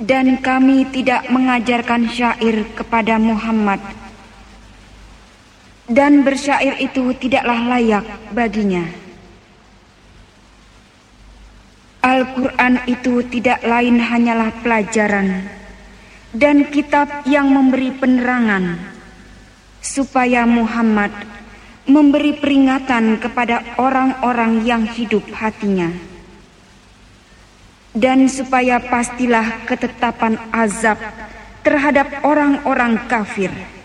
Dan kami tidak mengajarkan syair kepada Muhammad, dan bersyair itu tidaklah layak baginya. Al-Quran itu tidak lain hanyalah pelajaran dan kitab yang memberi penerangan, supaya Muhammad memberi peringatan kepada orang-orang yang hidup hatinya, dan supaya pastilah ketetapan azab terhadap orang-orang kafir.